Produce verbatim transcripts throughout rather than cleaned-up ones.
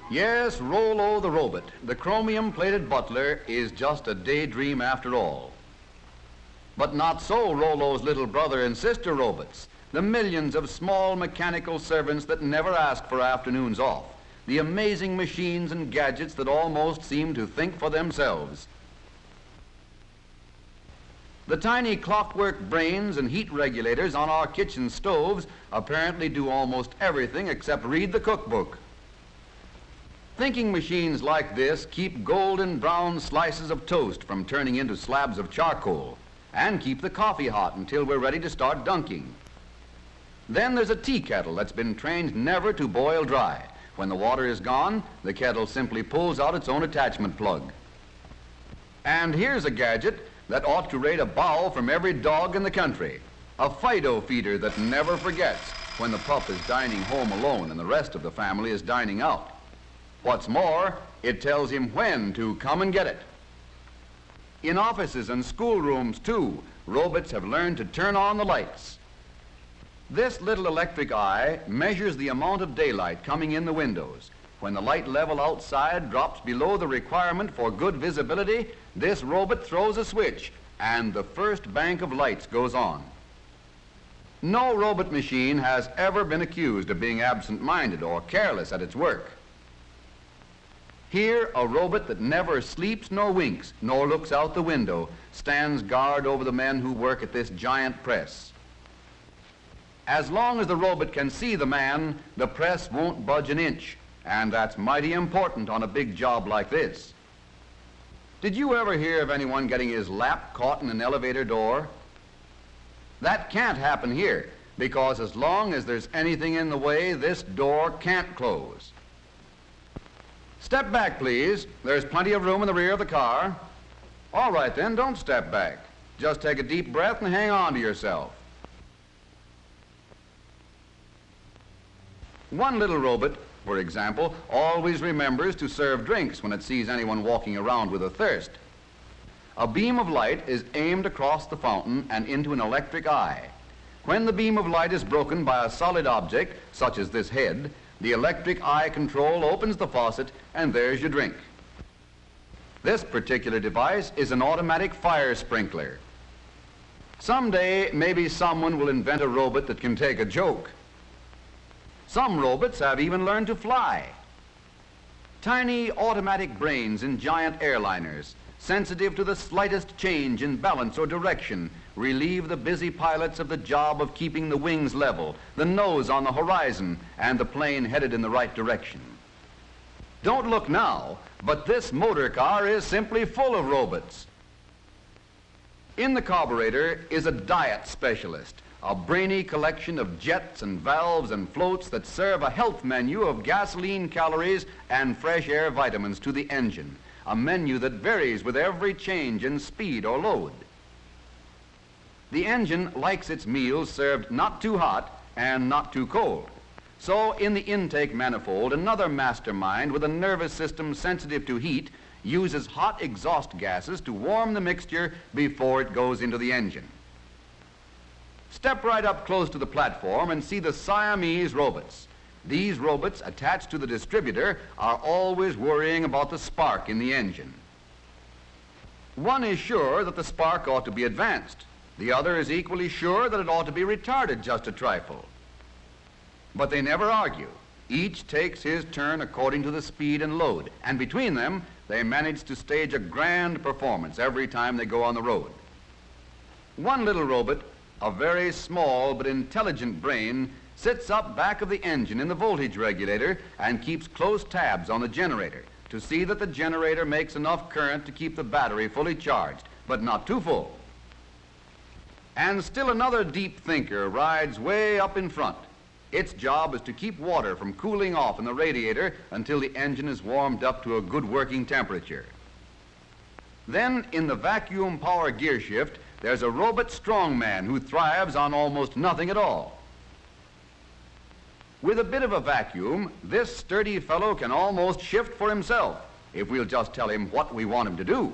Yes, Rollo the robot, the chromium-plated butler, is just a daydream after all. But not so Rollo's little brother and sister robots, the millions of small mechanical servants that never ask for afternoons off, the amazing machines and gadgets that almost seem to think for themselves. The tiny clockwork brains and heat regulators on our kitchen stoves apparently do almost everything except read the cookbook. Thinking machines like this keep golden brown slices of toast from turning into slabs of charcoal and keep the coffee hot until we're ready to start dunking. Then there's a tea kettle that's been trained never to boil dry. When the water is gone, the kettle simply pulls out its own attachment plug. And here's a gadget that ought to rate a bow from every dog in the country, a Fido feeder that never forgets when the pup is dining home alone and the rest of the family is dining out. What's more, it tells him when to come and get it. In offices and schoolrooms, too, robots have learned to turn on the lights. This little electric eye measures the amount of daylight coming in the windows. When the light level outside drops below the requirement for good visibility, this robot throws a switch, and the first bank of lights goes on. No robot machine has ever been accused of being absent-minded or careless at its work. Here, a robot that never sleeps nor winks, nor looks out the window, stands guard over the men who work at this giant press. As long as the robot can see the man, the press won't budge an inch, and that's mighty important on a big job like this. Did you ever hear of anyone getting his lap caught in an elevator door? That can't happen here, because as long as there's anything in the way, this door can't close. Step back, please. There's plenty of room in the rear of the car. All right, then, don't step back. Just take a deep breath and hang on to yourself. One little robot, for example, always remembers to serve drinks when it sees anyone walking around with a thirst. A beam of light is aimed across the fountain and into an electric eye. When the beam of light is broken by a solid object, such as this head, the electric eye control opens the faucet, and there's your drink. This particular device is an automatic fire sprinkler. Someday, maybe someone will invent a robot that can take a joke. Some robots have even learned to fly. Tiny automatic brains in giant airliners, sensitive to the slightest change in balance or direction, relieve the busy pilots of the job of keeping the wings level, the nose on the horizon, and the plane headed in the right direction. Don't look now, but this motor car is simply full of robots. In the carburetor is a diet specialist, a brainy collection of jets and valves and floats that serve a health menu of gasoline calories and fresh air vitamins to the engine, a menu that varies with every change in speed or load. The engine likes its meals served not too hot and not too cold. So in the intake manifold, another mastermind with a nervous system sensitive to heat uses hot exhaust gases to warm the mixture before it goes into the engine. Step right up close to the platform and see the Siamese robots. These robots attached to the distributor are always worrying about the spark in the engine. One is sure that the spark ought to be advanced. The other is equally sure that it ought to be retarded just a trifle. But they never argue. Each takes his turn according to the speed and load, and between them, they manage to stage a grand performance every time they go on the road. One little robot, a very small but intelligent brain, sits up back of the engine in the voltage regulator and keeps close tabs on the generator to see that the generator makes enough current to keep the battery fully charged, but not too full. And still another deep thinker rides way up in front. Its job is to keep water from cooling off in the radiator until the engine is warmed up to a good working temperature. Then, in the vacuum power gear shift, there's a robot strongman who thrives on almost nothing at all. With a bit of a vacuum, this sturdy fellow can almost shift for himself if we'll just tell him what we want him to do.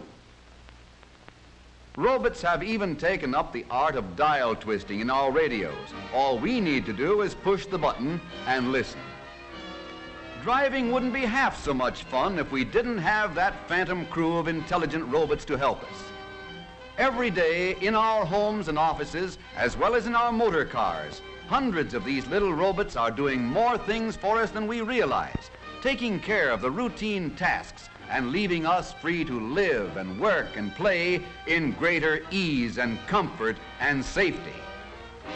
Robots have even taken up the art of dial twisting in our radios. All we need to do is push the button and listen. driving wouldn't be half so much fun if we didn't have that phantom crew of intelligent robots to help us. Every day, in our homes and offices, as well as in our motor cars, hundreds of these little robots are doing more things for us than we realize, taking care of the routine tasks and leaving us free to live and work and play in greater ease and comfort and safety.